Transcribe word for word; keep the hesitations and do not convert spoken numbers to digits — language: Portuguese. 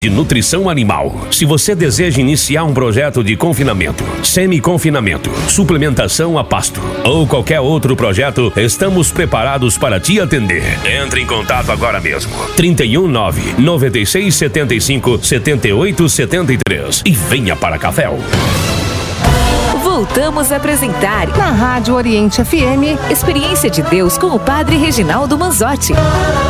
de nutrição animal. Se você deseja iniciar um projeto de confinamento, semi-confinamento, suplementação a pasto ou qualquer outro projeto, estamos preparados para te atender. Entre em contato agora mesmo. trinta e um, nove, noventa e seis, setenta e cinco, setenta e oito, setenta e três e venha para Caféu. Voltamos a apresentar na Rádio Oriente F M Experiência de Deus com o Padre Reginaldo Manzotti.